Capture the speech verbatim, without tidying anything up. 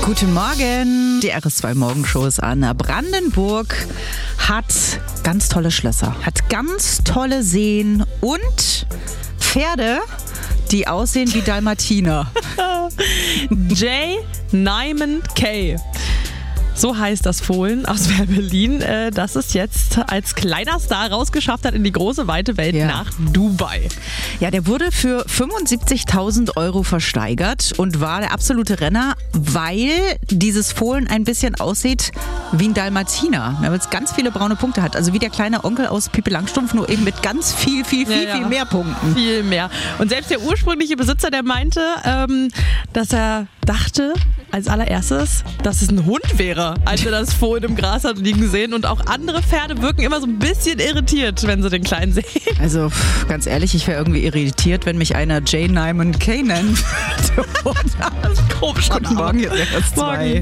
Guten Morgen. Die R S zwei Morgenshow ist an. Brandenburg hat ganz tolle Schlösser, hat ganz tolle Seen und Pferde, die aussehen wie Dalmatiner. J. Nyman K. So heißt das Fohlen aus Berlin, äh, das es jetzt als kleiner Star rausgeschafft hat in die große, weite Welt Ja. nach Dubai. Ja, der wurde für fünfundsiebzigtausend Euro versteigert und war der absolute Renner, weil dieses Fohlen ein bisschen aussieht wie ein Dalmatiner, weil es ganz viele braune Punkte hat. Also wie der kleine Onkel aus Pippi Langstrumpf, nur eben mit ganz viel, viel, viel, Ja, ja. viel mehr Punkten. Viel mehr. Und selbst der ursprüngliche Besitzer, der meinte, ähm, dass er dachte als allererstes, dass es ein Hund wäre, als er das Fohlen im Gras hat liegen sehen. Und auch andere Pferde wirken immer so ein bisschen irritiert, wenn sie den Kleinen sehen. Also pff, ganz ehrlich, ich wäre irgendwie irritiert, wenn mich einer J. Nyman K. nennt. Das ist komisch. Guten Morgen, hier ist R S zwei. Morgen.